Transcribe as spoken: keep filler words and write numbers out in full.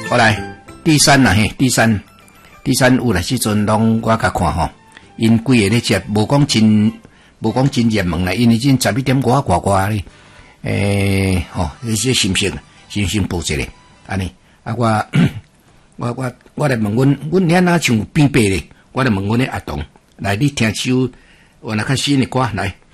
好来，第三啦嘿，第三，第三有啦，时阵拢我甲看吼，因规个咧接，无讲真，无讲真热门啦，因为真十一点外外外咧，诶、欸，吼，你这心情，心情报一下，安尼，啊我，我我我来问阮，阮遐哪唱边白咧，我来问阮咧阿童，来你听首，我那较新的歌来。